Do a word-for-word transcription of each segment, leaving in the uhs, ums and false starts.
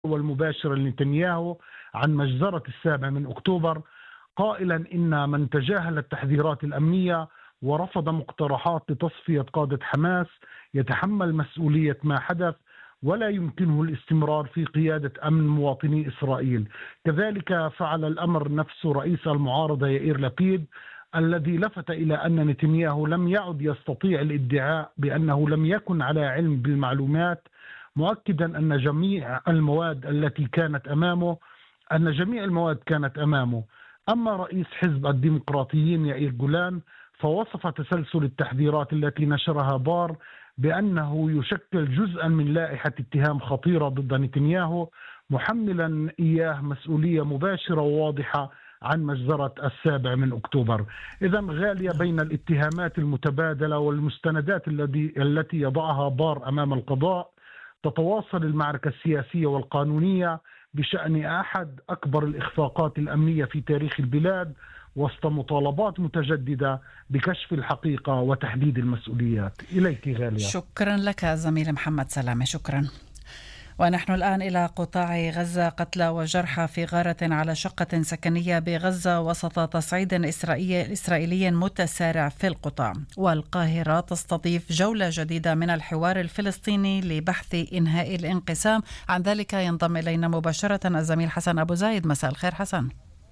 والمباشرة لنتنياهو عن مجزرة السابع من أكتوبر، قائلا إن من تجاهل التحذيرات الأمنية ورفض مقترحات لتصفية قادة حماس يتحمل مسؤولية ما حدث، ولا يمكنه الاستمرار في قيادة أمن مواطني إسرائيل. كذلك فعل الأمر نفسه رئيس المعارضة يائير لبيد، الذي لفت إلى أن نتنياهو لم يعد يستطيع الادعاء بأنه لم يكن على علم بالمعلومات، مؤكدا أن جميع المواد التي كانت أمامه أن جميع المواد كانت أمامه. أما رئيس حزب الديمقراطيين يائير جولان فوصف تسلسل التحذيرات التي نشرها بار بأنه يشكل جزءا من لائحة اتهام خطيرة ضد نتنياهو، محملا إياه مسؤولية مباشرة وواضحة عن مجزرة السابع من أكتوبر. إذن غالية، بين الاتهامات المتبادلة والمستندات التي التي يضعها بار أمام القضاء، تتواصل المعركة السياسية والقانونية بشأن أحد أكبر الإخفاقات الأمنية في تاريخ البلاد، وسط مطالبات متجددة بكشف الحقيقة وتحديد المسؤوليات. إليك غالية. شكرا لك زميل محمد سلامة، شكرا. ونحن الآن إلى قطاع غزة. قتلى وجرحى في غارة على شقة سكنية بغزة وسط تصعيد إسرائيلي إسرائيلي متسارع في القطاع. والقاهرة تستضيف جولة جديدة من الحوار الفلسطيني لبحث إنهاء الانقسام. عن ذلك ينضم إلينا مباشرة الزميل حسن أبو زايد. مساء الخير حسن.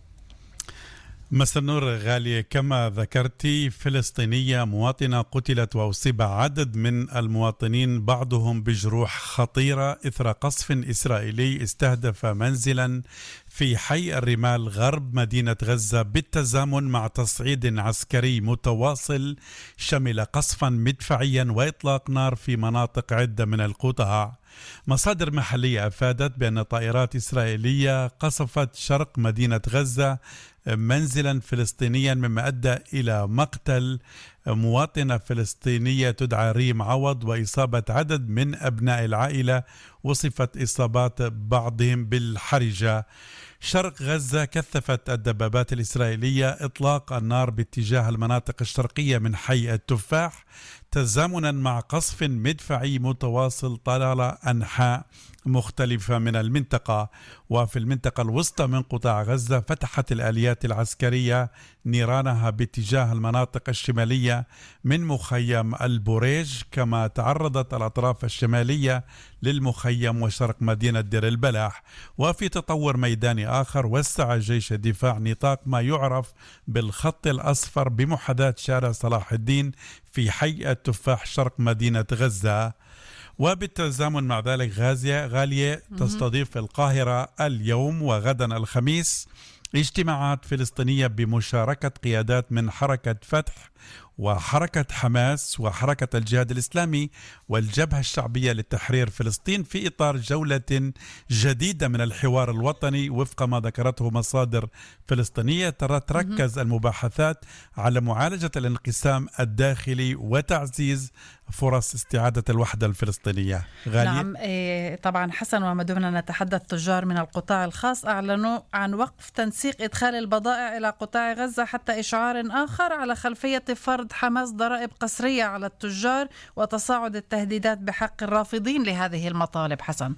مساء النور غالية. كما ذكرتي، فلسطينية مواطنة قتلت وأصيب عدد من المواطنين بعضهم بجروح خطيرة إثر قصف إسرائيلي استهدف منزلا في حي الرمال غرب مدينة غزة بالتزامن مع تصعيد عسكري متواصل شمل قصفا مدفعيا وإطلاق نار في مناطق عدة من القطاع. مصادر محلية أفادت بأن طائرات إسرائيلية قصفت شرق مدينة غزة منزلا فلسطينيا، مما أدى إلى مقتل مواطنة فلسطينية تدعى ريم عوض وإصابة عدد من أبناء العائلة، وصفت إصابات بعضهم بالحرجة. شرق غزة كثفت الدبابات الإسرائيلية إطلاق النار باتجاه المناطق الشرقية من حي التفاح، تزامنا مع قصف مدفعي متواصل طال أنحاء مختلفة من المنطقة. وفي المنطقة الوسطى من قطاع غزة فتحت الآليات العسكرية نيرانها باتجاه المناطق الشمالية من مخيم البوريج، كما تعرضت الأطراف الشمالية للمخيم وشرق مدينة دير البلح. وفي تطور ميداني آخر، وسع جيش الدفاع نطاق ما يعرف بالخط الأصفر بمحاذاة شارع صلاح الدين في حي التفاح شرق مدينة غزة. وبالتزامن مع ذلك غازية غالية تستضيف القاهرة اليوم وغدا الخميس اجتماعات فلسطينية بمشاركة قيادات من حركة فتح وحركة حماس وحركة الجهاد الإسلامي والجبهة الشعبية لتحرير فلسطين، في إطار جولة جديدة من الحوار الوطني وفق ما ذكرته مصادر فلسطينية. ترى تركز المباحثات على معالجة الانقسام الداخلي وتعزيز فرص استعادة الوحدة الفلسطينية. غالية. نعم إيه طبعا حسن. وما دمنا نتحدث، تجار من القطاع الخاص أعلنوا عن وقف تنسيق إدخال البضائع إلى قطاع غزة حتى إشعار آخر، على خلفية فرض حماس ضرائب قسرية على التجار وتصاعد التهديدات بحق الرافضين لهذه المطالب. حسن.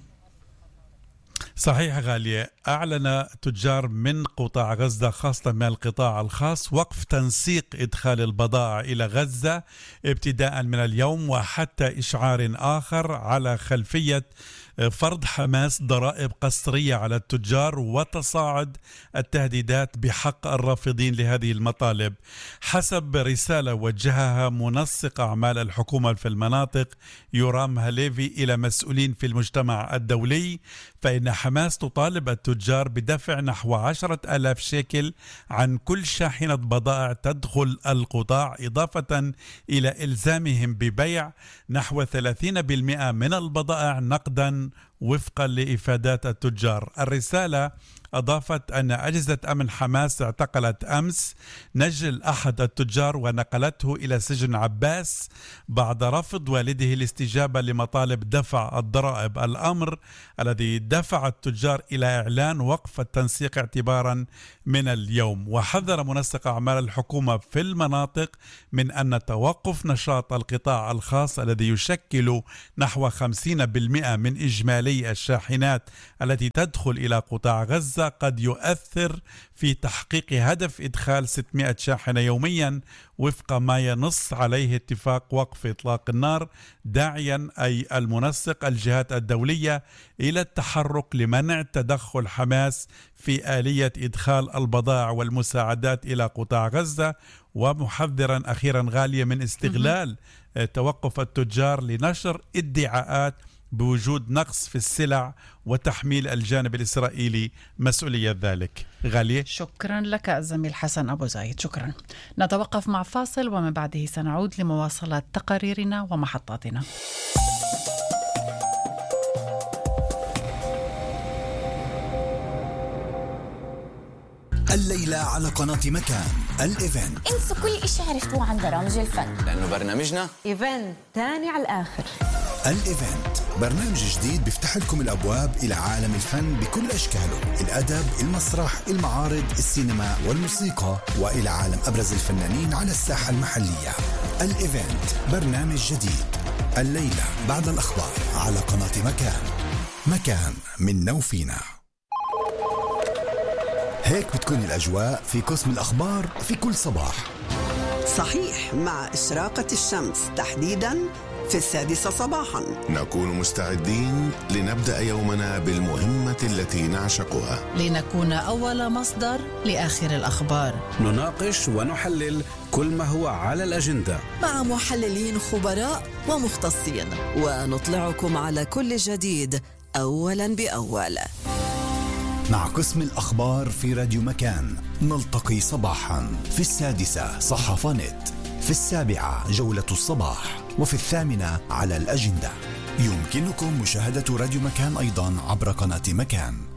صحيح غالية. أعلن تجار من قطاع غزة خاصة من القطاع الخاص وقف تنسيق إدخال البضائع إلى غزة ابتداء من اليوم وحتى إشعار آخر، على خلفية فرض حماس ضرائب قسرية على التجار وتصاعد التهديدات بحق الرافضين لهذه المطالب. حسب رسالة وجهها منسق أعمال الحكومة في المناطق يورام هاليفي إلى مسؤولين في المجتمع الدولي، فإن حماس تطالب التجار بدفع نحو عشرة آلاف شيكل عن كل شاحنة بضائع تدخل القطاع، إضافة إلى إلزامهم ببيع نحو ثلاثين بالمئة من البضائع نقدا وفقا لإفادات التجار. الرسالة أضافت أن أجهزة أمن حماس اعتقلت أمس نجل أحد التجار ونقلته إلى سجن عباس بعد رفض والده الاستجابة لمطالب دفع الضرائب، الأمر الذي دفع التجار إلى إعلان وقف التنسيق اعتبارا من اليوم. وحذر منسق أعمال الحكومة في المناطق من أن توقف نشاط القطاع الخاص الذي يشكل نحو خمسين بالمئة من إجمالي هذه الشاحنات التي تدخل إلى قطاع غزة قد يؤثر في تحقيق هدف إدخال ستمائة شاحنة يوميا وفق ما ينص عليه اتفاق وقف إطلاق النار، داعيا أي المنسق الجهات الدولية إلى التحرك لمنع تدخل حماس في آلية إدخال البضائع والمساعدات إلى قطاع غزة، ومحذرا أخيرا غالية من استغلال توقف التجار لنشر ادعاءات بوجود نقص في السلع وتحميل الجانب الإسرائيلي مسؤولية ذلك. غالية، شكرا لك الزميل حسن أبو زايد. شكرا. نتوقف مع فاصل ومن بعده سنعود لمواصلة تقاريرنا ومحطاتنا. الليلة على قناة مكان الإيفنت. انسوا كل إشي عرفتوه عن برامج الفن، لأنه برنامجنا إيفنت تاني على الآخر. الإيفنت برنامج جديد بيفتح لكم الأبواب إلى عالم الفن بكل أشكاله، الأدب، المسرح، المعارض، السينما والموسيقى، وإلى عالم أبرز الفنانين على الساحة المحلية. الإيفنت برنامج جديد الليلة بعد الأخبار على قناة مكان. مكان منا وفينا. هيك بتكون الأجواء في قسم الأخبار في كل صباح. صحيح، مع إشراقة الشمس تحديداً في السادسة صباحاً نكون مستعدين لنبدأ يومنا بالمهمة التي نعشقها، لنكون أول مصدر لآخر الأخبار. نناقش ونحلل كل ما هو على الأجندة مع محللين خبراء ومختصين، ونطلعكم على كل جديد أولاً بأول. مع قسم الأخبار في راديو مكان نلتقي صباحا في السادسة صحافة نت، في السابعة جولة الصباح، وفي الثامنة على الأجندة. يمكنكم مشاهدة راديو مكان أيضا عبر قناة مكان.